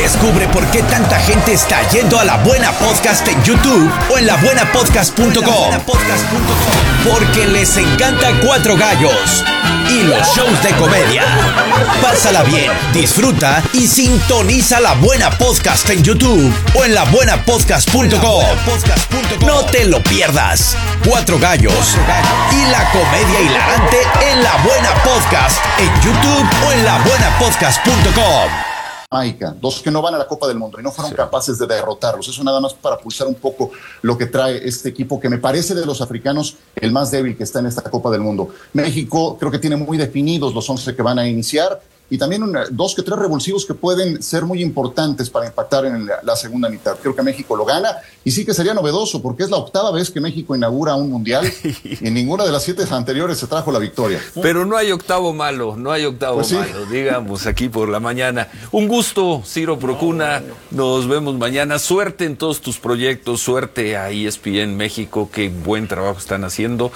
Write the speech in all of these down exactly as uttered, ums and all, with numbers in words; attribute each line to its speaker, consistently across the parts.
Speaker 1: Descubre por qué tanta gente está yendo a La Buena Podcast en YouTube o en la buena podcast punto com. Porque les encanta Cuatro Gallos y los shows de comedia. Pásala bien, disfruta y sintoniza La Buena Podcast en YouTube o en la buena podcast punto com. No te lo pierdas. Cuatro Gallos y la comedia hilarante en La Buena Podcast en YouTube o en la buena podcast punto com.
Speaker 2: Jamaica, dos que no van a la Copa del Mundo y no fueron sí. capaces de derrotarlos. Eso nada más para pulsar un poco lo que trae este equipo, que me parece de los africanos el más débil que está en esta Copa del Mundo. México creo que tiene muy definidos los once que van a iniciar y también una, dos que tres revulsivos que pueden ser muy importantes para impactar en la, la segunda mitad. Creo que México lo gana y sí que sería novedoso porque es la octava vez que México inaugura un mundial y en ninguna de las siete anteriores se trajo la victoria.
Speaker 3: Pero no hay octavo malo, no hay octavo pues sí. malo, digamos, aquí por la mañana. Un gusto, Ciro Procuna, nos vemos mañana. Suerte en todos tus proyectos, suerte a E S P N México, qué buen trabajo están haciendo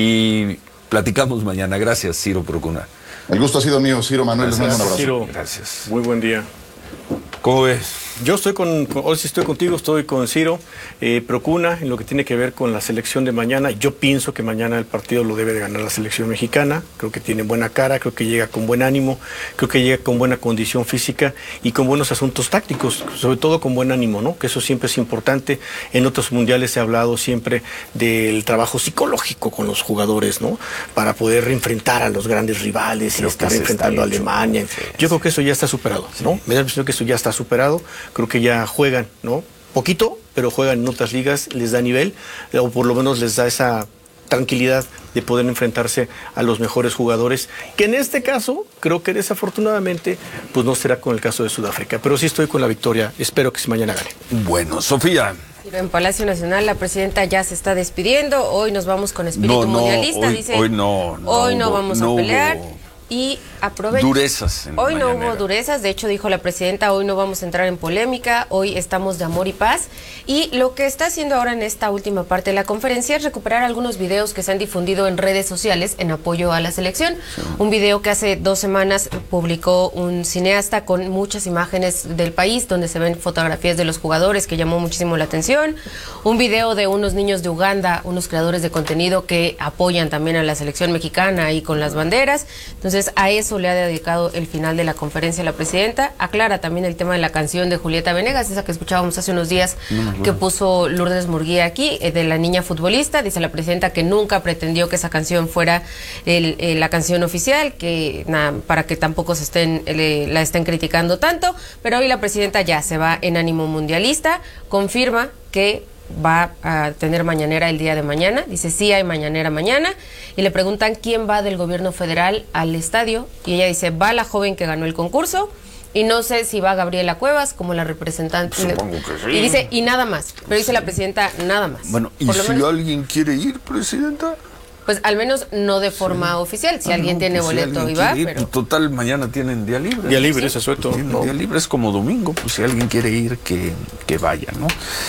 Speaker 3: y platicamos mañana. Gracias, Ciro Procuna.
Speaker 2: El gusto ha sido mío, Ciro Manuel. Les mando un abrazo.
Speaker 4: Ciro,
Speaker 3: gracias.
Speaker 4: Muy buen día.
Speaker 3: ¿Cómo ves?
Speaker 4: Yo estoy con, con, hoy sí estoy contigo, estoy con Ciro eh, Procuna en lo que tiene que ver con la selección de mañana. Yo pienso que mañana el partido lo debe de ganar la selección mexicana. Creo que tiene buena cara, creo que llega con buen ánimo, creo que llega con buena condición física y con buenos asuntos tácticos, sobre todo con buen ánimo, ¿no? Que eso siempre es importante. En otros mundiales se ha hablado siempre del trabajo psicológico con los jugadores, ¿no? Para poder enfrentar a los grandes rivales creo y estar enfrentando a Alemania. Sí, Yo sí. creo que eso ya está superado, ¿no? Sí. Me da la impresión que eso ya está superado. Creo que ya juegan, ¿no? Poquito, pero juegan en otras ligas, les da nivel, o por lo menos les da esa tranquilidad de poder enfrentarse a los mejores jugadores, que en este caso, creo que desafortunadamente, pues no será con el caso de Sudáfrica, pero sí estoy con la victoria, espero que mañana gane.
Speaker 3: Bueno, Sofía.
Speaker 5: En Palacio Nacional la presidenta ya se está despidiendo, hoy nos vamos con espíritu
Speaker 3: no, no,
Speaker 5: mundialista,
Speaker 3: hoy,
Speaker 5: dice,
Speaker 3: hoy no, no
Speaker 5: hoy no
Speaker 3: hubo,
Speaker 5: vamos
Speaker 3: no
Speaker 5: a pelear.
Speaker 3: Hubo...
Speaker 5: Y aprovecho.
Speaker 3: Durezas. En
Speaker 5: hoy
Speaker 3: la
Speaker 5: no
Speaker 3: mañanera.
Speaker 5: hubo durezas, de hecho dijo la presidenta, hoy no vamos a entrar en polémica, hoy estamos de amor y paz. Y lo que está haciendo ahora en esta última parte de la conferencia es recuperar algunos videos que se han difundido en redes sociales en apoyo a la selección. Sí. Un video que hace dos semanas publicó un cineasta con muchas imágenes del país, donde se ven fotografías de los jugadores, que llamó muchísimo la atención. Un video de unos niños de Uganda, unos creadores de contenido que apoyan también a la selección mexicana y con las banderas. Entonces a eso le ha dedicado el final de la conferencia la presidenta. Aclara también el tema de la canción de Julieta Venegas, esa que escuchábamos hace unos días, no, que puso Lourdes Murguía aquí, eh, de la niña futbolista. Dice la presidenta que nunca pretendió que esa canción fuera el, eh, la canción oficial, que na, para que tampoco se estén eh, la estén criticando tanto, pero hoy la presidenta ya se va en ánimo mundialista, confirma que va a tener mañanera el día de mañana, dice sí hay mañanera mañana, y le preguntan quién va del gobierno federal al estadio, y ella dice va la joven que ganó el concurso, y no sé si va Gabriela Cuevas como la representante.
Speaker 3: Supongo que sí.
Speaker 5: Y dice, y nada más, pero dice sí. la presidenta, nada más.
Speaker 3: Bueno, ¿y
Speaker 5: Por
Speaker 3: si
Speaker 5: lo menos,
Speaker 3: alguien quiere ir, presidenta?
Speaker 5: Pues al menos no de forma sí. oficial, si ah, alguien no, tiene pues boleto si y va.
Speaker 3: Ir,
Speaker 5: pero...
Speaker 3: Total, mañana tienen día libre.
Speaker 4: Día libre, sí. Eso es
Speaker 3: pues
Speaker 4: todo.
Speaker 3: Día libre es como domingo, pues si alguien quiere ir, que, que vaya, ¿no?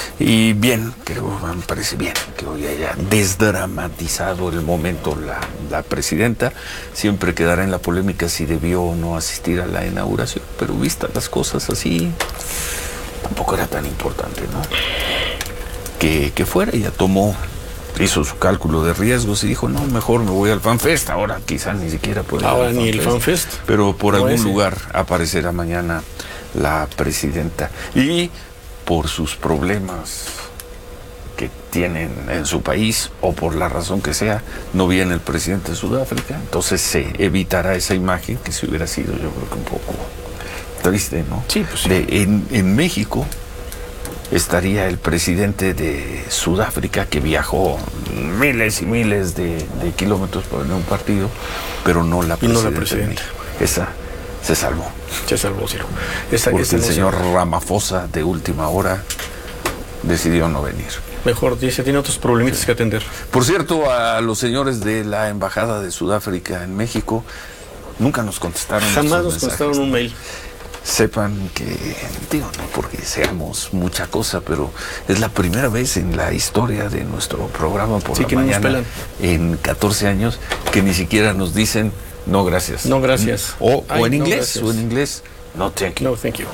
Speaker 3: Y bien, que me parece bien que hoy haya desdramatizado el momento la, la presidenta. Siempre quedará en la polémica si debió o no asistir a la inauguración, pero vistas las cosas así, tampoco era tan importante, ¿no? Que, que fuera, ella tomó... hizo su cálculo de riesgos y dijo, no, mejor me voy al FanFest. Ahora quizás ni siquiera puede
Speaker 4: Ahora ni el FanFest.
Speaker 3: Pero por
Speaker 4: no
Speaker 3: algún
Speaker 4: ese.
Speaker 3: lugar aparecerá mañana la presidenta. Y por sus problemas que tienen en su país, o por la razón que sea, no viene el presidente de Sudáfrica. Entonces se evitará esa imagen que si hubiera sido, yo creo que un poco triste, ¿no?
Speaker 4: Sí, pues sí.
Speaker 3: De, en, en México estaría el presidente de Sudáfrica, que viajó miles y miles de, de kilómetros para venir a un partido, pero no la presidenta.
Speaker 4: No la presidenta.
Speaker 3: Esa se salvó.
Speaker 4: Se salvó, Ciro. Esa,
Speaker 3: Porque
Speaker 4: esa
Speaker 3: el
Speaker 4: no
Speaker 3: señor
Speaker 4: se...
Speaker 3: Ramaphosa, de última hora, decidió no venir.
Speaker 4: Mejor dice, tiene otros problemitas sí. que atender.
Speaker 3: Por cierto, a los señores de la Embajada de Sudáfrica en México, nunca nos contestaron.
Speaker 4: Jamás nos contestaron un mail.
Speaker 3: Sepan que, digo, no porque seamos mucha cosa, pero es la primera vez en la historia de nuestro programa por
Speaker 4: sí,
Speaker 3: la
Speaker 4: que
Speaker 3: mañana,
Speaker 4: no nos
Speaker 3: en catorce años, que ni siquiera nos dicen no gracias.
Speaker 4: No gracias.
Speaker 3: O,
Speaker 4: Ay,
Speaker 3: o en
Speaker 4: no,
Speaker 3: inglés,
Speaker 4: gracias.
Speaker 3: o en inglés, no thank you.
Speaker 4: No, thank you.